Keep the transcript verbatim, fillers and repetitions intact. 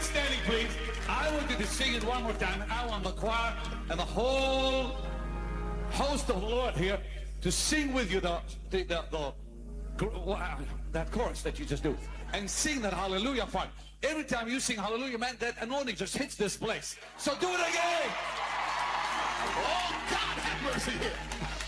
remain standing, please. I want you to sing it one more time. I want the choir and the whole host of the Lord here to sing with you the, the, the, the that chorus that you just do. And sing that hallelujah part. Every time you sing hallelujah, man, that anointing just hits this place. So do it again. Oh, God have mercy here.